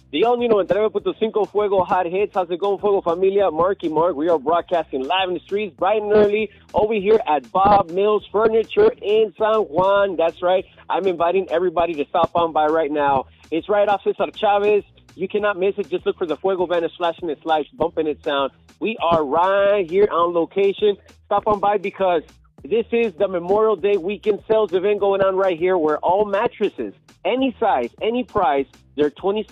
The only 99.5 Fuego Hot Hits. How's it going, Fuego Familia? Marky Mark. We are broadcasting live in the streets, bright and early, over here at Bob Mills Furniture in San Juan. That's right. I'm inviting everybody to stop on by right now. It's right off Cesar Chavez. You cannot miss it. Just look for the Fuego banner, slashing it, slash, bumping it sound. We are right here on location. Stop on by because this is the Memorial Day weekend sales event going on right here where all mattresses, any size, any price, they're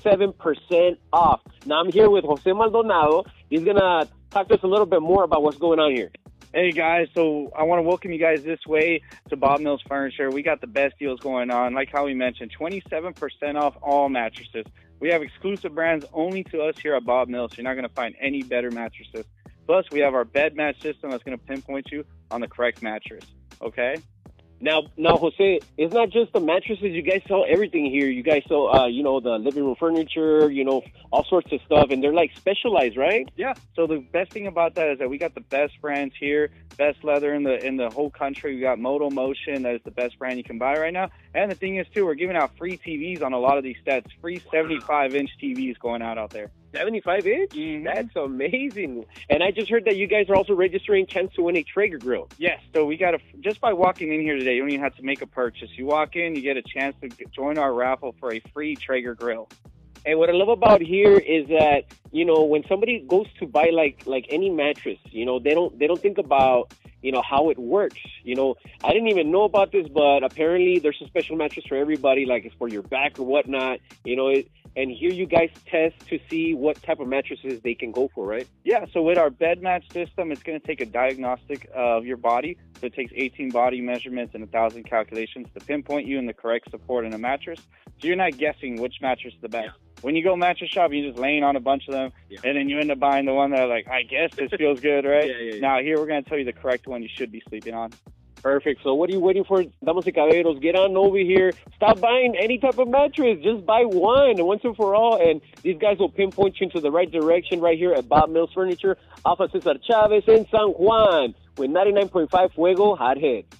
27% off. Now, I'm here with Jose Maldonado. He's going to talk to us a little bit more about what's going on here. Hey, guys. So I want to welcome you guys this way to Bob Mills Furniture. We got the best deals going on. Like how we mentioned, 27% off all mattresses. We have exclusive brands only to us here at Bob Mills. You're not going to find any better mattresses. Plus, we have our bed match system that's going to pinpoint you on the correct mattress. Okay? Now, Jose, it's not just the mattresses. You guys sell everything here. You guys sell, the living room furniture, all sorts of stuff. And they're, specialized, right? Yeah. So the best thing about that is that we got the best brands here, best leather in the whole country. We got Moto Motion. That is the best brand you can buy right now. And the thing is, too, we're giving out free TVs on a lot of these sets. Free 75-inch TVs going out there. 75-inch? Mm-hmm. That's amazing. And I just heard that you guys are also registering chance to win a Traeger grill. Yes. So we got just by walking in here today, you don't even have to make a purchase. You walk in, you get a chance to join our raffle for a free Traeger grill. And what I love about here is that, when somebody goes to buy like any mattress, they don't think about, how it works. I didn't even know about this, but apparently there's a special mattress for everybody, like it's for your back or whatnot, and here you guys test to see what type of mattresses they can go for, right? Yeah, so with our bed match system, it's going to take a diagnostic of your body. So it takes 18 body measurements and 1,000 calculations to pinpoint you in the correct support in a mattress. So you're not guessing which mattress is the best. Yeah. When you go mattress shop, you're just laying on a bunch of them, and then you end up buying the one that I guess this feels good, right? Yeah. Now here we're going to tell you the correct one you should be sleeping on. Perfect. So what are you waiting for, damas y caballeros? Get on over here. Stop buying any type of mattress. Just buy one, once and for all. And these guys will pinpoint you into the right direction right here at Bob Mills Furniture, off of Cesar Chavez in San Juan, with 99.5 Fuego Hot Hits.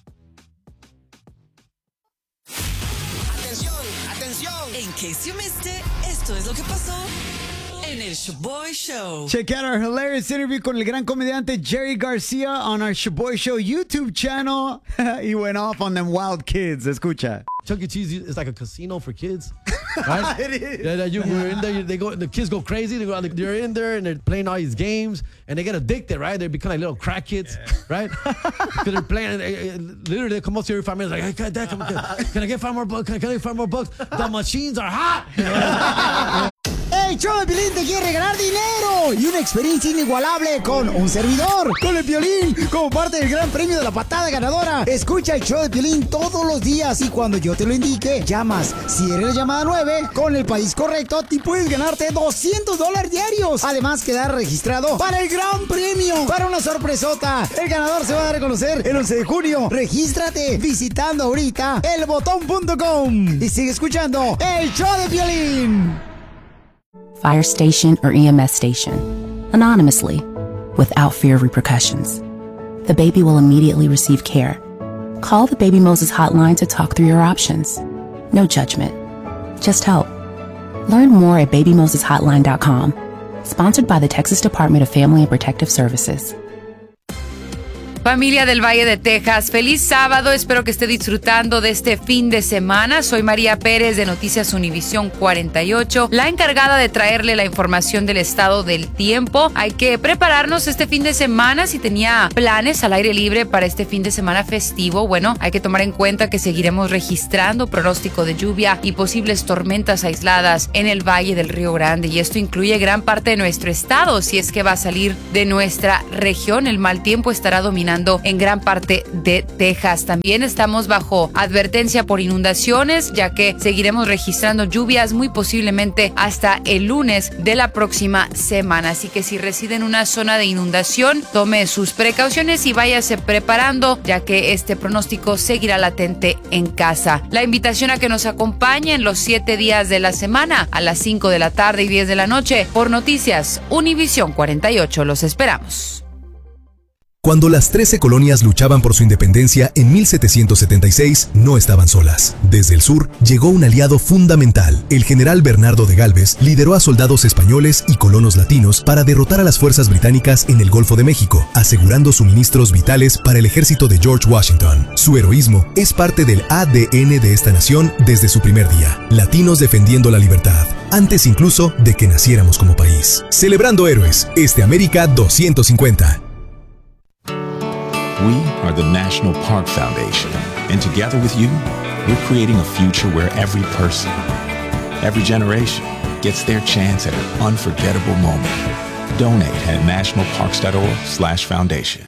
Atención. In case you missed it, esto es lo que pasó en el Shoboy Show. Check out our hilarious interview con el gran comediante Jerry Garcia on our Shoboy Show YouTube channel. He went off on them wild kids. Escucha. Chuck E. Cheese is like a casino for kids, right? It is. We're in there. The kids go crazy. They're in there and they're playing all these games, and they get addicted, right? They become like little crack kids, right? Because they're playing. Literally, they come up to every 5 minutes like, "Hey, Dad, can I get 5 more bucks? Can I get 5 more bucks? The machines are hot." ¡Hey, show de Piolín te quiere ganar dinero! Y una experiencia inigualable con un servidor, con el Piolín, como parte del gran premio de la patada ganadora. Escucha el show de Piolín todos los días y cuando yo te lo indique, llamas. Si eres la llamada 9, con el país correcto, te puedes ganarte $200 diarios. Además, quedar registrado para el gran premio, para una sorpresota. El ganador se va a dar a conocer el 11 de junio. Regístrate visitando ahorita elbotón.com y sigue escuchando el show de Piolín. Fire station or EMS station, anonymously, without fear of repercussions. The baby will immediately receive care. Call the Baby Moses hotline to talk through your options. No judgment, just help. Learn more at babymoseshotline.com. Sponsored by the Texas Department of Family and Protective Services. Familia del Valle de Texas, feliz sábado, espero que esté disfrutando de este fin de semana. Soy María Pérez de Noticias Univisión 48, la encargada de traerle la información del estado del tiempo. Hay que prepararnos este fin de semana. Si tenía planes al aire libre para este fin de semana festivo, bueno, hay que tomar en cuenta que seguiremos registrando pronóstico de lluvia y posibles tormentas aisladas en el Valle del Río Grande, y esto incluye gran parte de nuestro estado. Si es que va a salir de nuestra región, el mal tiempo estará dominando en gran parte de Texas. También estamos bajo advertencia por inundaciones, ya que seguiremos registrando lluvias muy posiblemente hasta el lunes de la próxima semana. Así que si reside en una zona de inundación, tome sus precauciones y váyase preparando, ya que este pronóstico seguirá latente en casa. La invitación a que nos acompañen los 7 días de la semana a las 5 de la tarde y 10 de la noche por Noticias Univisión 48. Los esperamos. Cuando las 13 colonias luchaban por su independencia en 1776, no estaban solas. Desde el sur llegó un aliado fundamental, El general Bernardo de Gálvez lideró a soldados españoles y colonos latinos para derrotar a las fuerzas británicas en el Golfo de México, asegurando suministros vitales para el ejército de George Washington. Su heroísmo es parte del ADN de esta nación desde su primer día. Latinos defendiendo la libertad, antes incluso de que naciéramos como país. Celebrando héroes, América 250. We are the National Park Foundation, and together with you, we're creating a future where every person, every generation, gets their chance at an unforgettable moment. Donate at nationalparks.org/foundation.